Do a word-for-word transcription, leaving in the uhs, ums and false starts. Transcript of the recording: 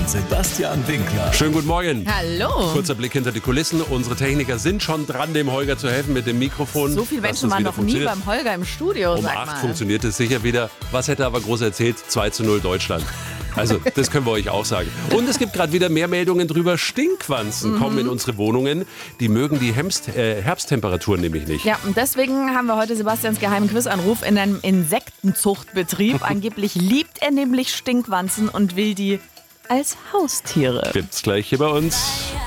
und Sebastian Winkler. Schönen guten Morgen. Hallo. Kurzer Blick hinter die Kulissen. Unsere Techniker sind schon dran, dem Holger zu helfen mit dem Mikrofon. So viele dass Menschen es waren wieder noch nie funktioniert. beim Holger im Studio, Um sag acht mal. funktioniert es sicher wieder. Was hätte er aber groß erzählt? zwei zu null Deutschland. Also, das können wir euch auch sagen. Und es gibt gerade wieder mehr Meldungen drüber. Stinkwanzen Mhm. kommen in unsere Wohnungen. Die mögen die Herbst, äh, Herbsttemperaturen nämlich nicht. Ja, und deswegen haben wir heute Sebastians geheimen Quizanruf in einem Insektenzuchtbetrieb. Angeblich liebt er nämlich Stinkwanzen und will die als Haustiere. Gibt's gleich hier bei uns.